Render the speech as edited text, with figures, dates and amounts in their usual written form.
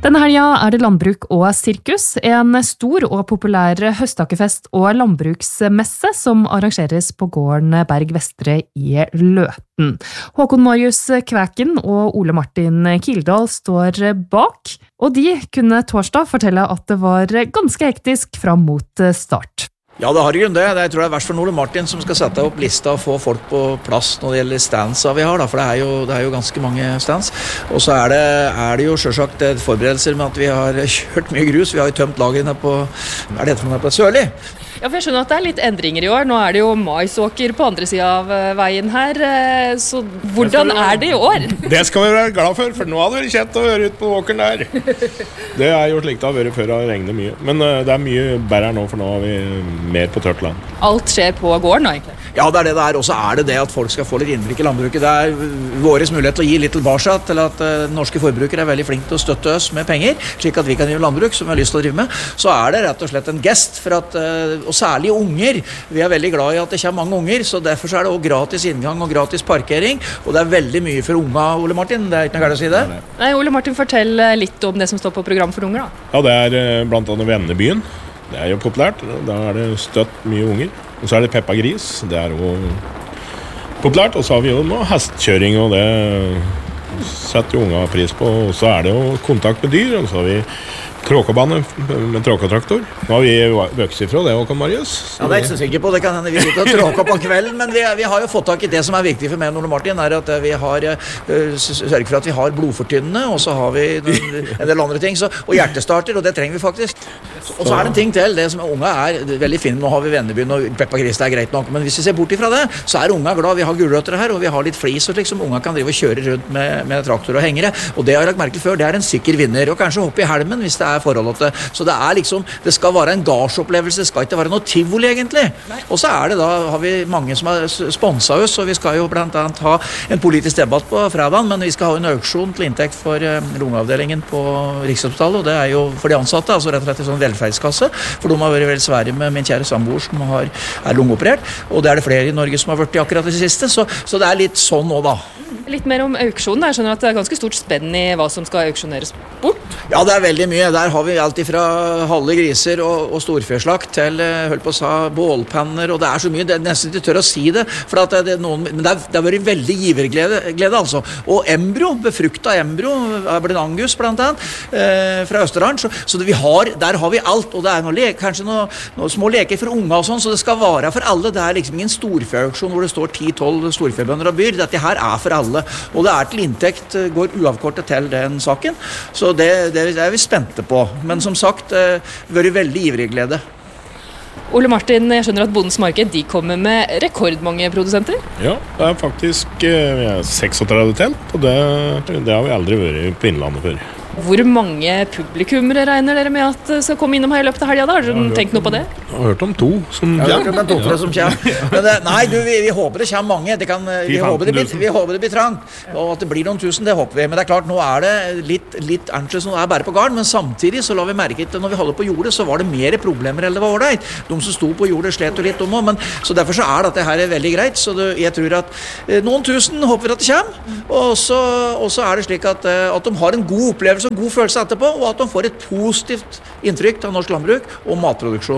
Denne helgen det landbruk og sirkus, en stor og populær høsttakkefest og landbruksmesse som arrangeres på gården Berg Vestre i Løten. Håkon Marius Kvæken og Ole Martin Kildahl står bak, og de kunne torsdag fortelle at det var ganske hektisk fram mot start. Ja, det har grunn det. Jeg tror det verst for Ole Martin som skal sette opp lista og få folk på plass når det gjelder standsa vi har, da, for det er jo ganske mange stands. Og så er det jo selvsagt forberedelser med at vi har kjørt mye grus. Vi har jo tømt lagrene på, det for noe på Sørli? Ja, for jeg skjønner at det litt endringer i år. Nå det jo maisåker på andre siden av veien her, så hvordan det i år? Det skal vi være glad for nå hadde det vært kjent å høre ut på åkeren der. Det jo slik det har vært før det regner mye. Men det mye bedre nå, for nå har vi mer på tørt land. Alt skjer på gården nå, egentlig? Ja, det det og så det at folk skal få litt innblikk i landbruket. Det våres mulighet til å gi litt tilbake til at norske forbrukere veldig flinke til å støtte oss med penger, slik at vi kan drive landbruk som vi har lyst til å drive med. Så det rett og slett en gest for at, og særlig unger, vi veldig glad i at det kommer mange unger, så derfor så det også gratis inngang og gratis parkering, og det veldig mye for unga, Ole Martin, det ikke noe galt å si det? Nei, Ole Martin, fortell litt om det som står på program for unger da. Ja, det blant annet Vennebyen. Det jo populært, da det støtt mye unger. Og så det Peppa Gris, det jo populært. Og så har vi jo noe hestkjøring, og det setter jo unga pris på. Og så det jo kontakt med dyr, og så har vi tråkebane med tråketraktor. Nå har vi vokst ifra det, Håkon Marius. Ja, det ikke så sikker på. Det kan hende vi sitter og tråker på kvelden, men vi har jo fått tak i det som viktig for meg og Ole Martin, at vi har sørget for at vi har blodfortynnende, og så har vi en del andre ting, og hjertestarter, og det trenger vi faktisk. Og så det en ting til, det som unga veldig fint. Nå har vi Vennebyen og Peppa Gris, det greit nok, men hvis vi ser bort ifra det, så unga glad. Vi har gulrøtter her, og vi har litt flis, og slik som unga kan drive og kjøre rundt med traktor og hengere, og det har jeg lagt merke til før, det en sikker vinner, og kanskje hoppe i helmen hvis det forholdet til. Så det liksom, det skal være en gardsopplevelse, det skal ikke være noe tivoli egentlig. Nei. Og så det da, har vi mange som har sponset oss, og vi skal jo blant annet ha en politisk debatt på fredagen, men vi skal ha en auksjon til inntekt for lungeavdelingen på Rikshospitalet, og det jo for de ansatte, altså rett og slett en sånn velferdskasse, for de har vært veldig svære med min kjære samboer som lungeoperert, og det det flere i Norge som har vært i akkurat det siste, så det litt sånn nå da. Litt mer om auksjonen. Jeg skjønner at det ganske stort spenn i hva som skal auksjoneres bort. Ja, det veldig mye. Der har vi alt fra halve griser og storfjørslakt til, holdt på å si, bålpanner, og det så mye, det nesten ikke tør å si det, for at det noen, men det har vært veldig giverglede altså. Og embryo, befrukta embryo, Abelin Angus blant annet, fra Østerland, så der har vi alt, og det noe kanskje noen små leker for unga og sånn, så det skal være for alle. Det liksom ingen storfjørauksjon hvor det står 10-12 storfjørbønder og byr. Dette her for alle, og det til inntekt, går uavkortet til den saken, så det vi spente på, men som sagt, det vært veldig ivrig glede. Ole Martin, jeg skjønner at Bondens Marked, de kommer med rekordmange produsenter? Ja, det faktisk 36 telt, og det har vi aldri vært på Innlandet før. Hvor mange publikummere regner dere med at skal komme innom her i løpet av helgen da? Har dere tenkt noe på det? Jeg har hørt om 2 som kommer. Ja, det 2-3 som kommer. Men nei, vi håper det kommer mange. Vi håper det blir trangt. Og at det blir noen tusen, det håper vi. Men det klart, nå det litt annerledes som bare på garden, men samtidig så la vi merke til, når vi holder på jordet, så var det mer problemer enn det var ålreit. De som sto på jordet slet jo litt om også, men så derfor så dette her veldig greit. Så jeg tror at noen tusen håper vi at det kommer, og så det slik at de har en god opplevelse, en god følelse etterpå, og at de får et positivt inntrykk av norsk landbruk og matproduksjon.